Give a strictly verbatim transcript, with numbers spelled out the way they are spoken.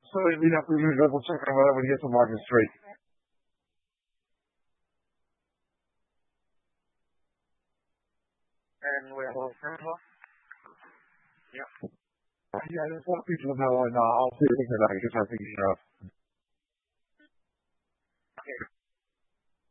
So we have to double check on whether we get to Market Street. And we're all friendly. Yeah. Yeah, there's a lot of people know, and uh, I'll see if we can get our picture up.